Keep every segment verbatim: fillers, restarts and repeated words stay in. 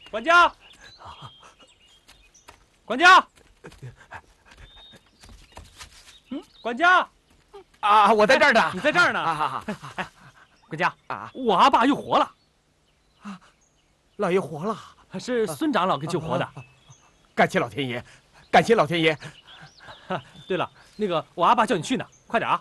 管家，管家，嗯，管家， 啊，我在这儿呢。 你在这儿呢。 啊， 管家啊， 我阿爸又活了。 啊，老爷活了， 是孙长老给救活的。 感谢老天爷，感谢老天爷。 对了，那个我阿爸叫你去呢，快点啊！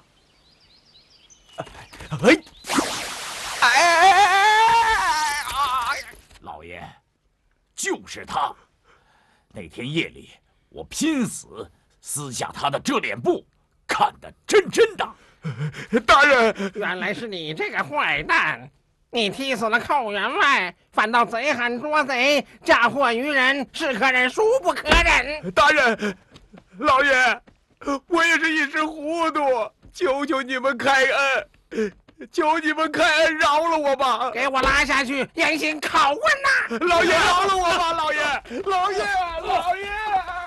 哎，哎哎哎哎！ 老爷，就是他。那天夜里，我拼死撕下他的遮脸布，看得真真的。 大人， 原来是你这个坏蛋！你踢死了寇员外，反倒贼喊捉贼，嫁祸于人，是可忍，孰不可忍！ 大人，老爷，我也是一时糊涂，求求你们开恩，求你们开恩饶了我吧！ 给我拉下去，严刑拷问呐！ 老爷饶了我吧，老爷，老爷，老爷！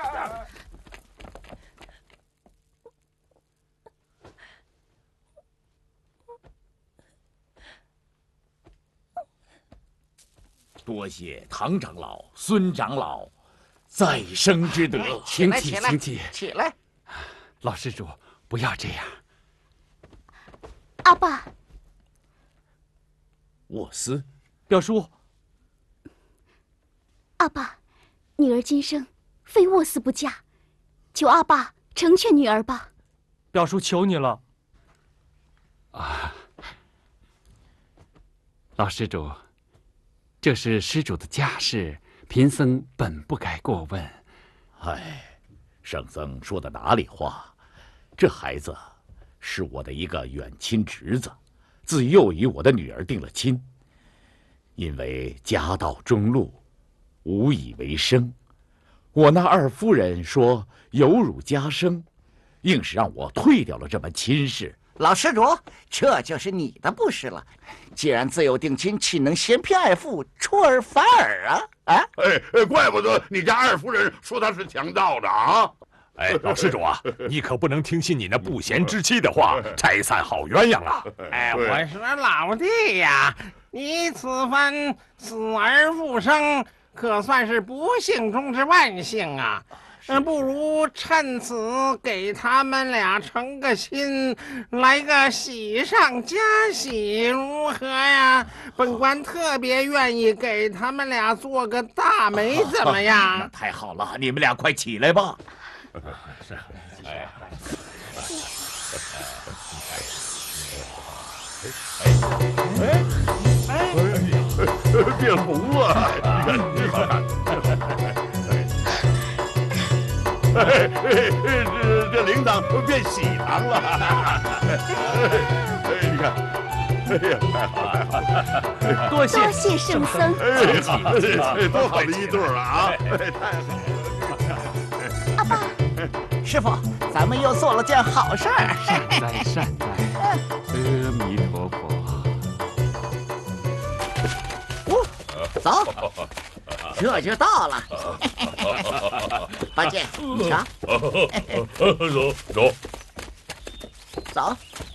多谢唐长老、孙长老再生之德， 请起，请起， 起来！ 老施主，不要这样。 阿爸， 沃斯， 表叔， 阿爸，女儿今生非沃斯不嫁，求阿爸成全女儿吧。 表叔，求你了。 啊，老施主。这是施主的家事，贫僧本不该过问。 哎，圣僧说的哪里话？这孩子是我的一个远亲侄子，自幼与我的女儿定了亲。因为家道中落，无以为生，我那二夫人说有辱家声，硬是让我退掉了这门亲事。 老施主，这就是你的不是了。既然自有定亲，岂能嫌贫爱富，出尔反尔啊？啊！ 哎，怪不得你家二夫人说他是强盗的啊！ 哎，老施主啊，你可不能听信你那不贤之妻的话，拆散好鸳鸯啊！ 哎，我说老弟呀，你此番死而复生，可算是不幸中之万幸啊！嗯，不如趁此给他们俩成个亲，来个喜上加喜，如何呀？本官特别愿意给他们俩做个大媒，怎么样？ 那太好了，你们俩快起来吧。 是，哎， 哎哎哎，变红了，你看，你看。哎，这这铃铛变喜糖了！哎，你看，哎呀，太好了，太好了！ 多谢多谢圣僧。 哎，好，哎，多好的一对啊！哎，太好了！ 阿爸， 师傅，咱们又做了件好事儿。 善哉善哉，阿弥陀佛。 哦，走。这就到了，八戒，你瞧， 走走走，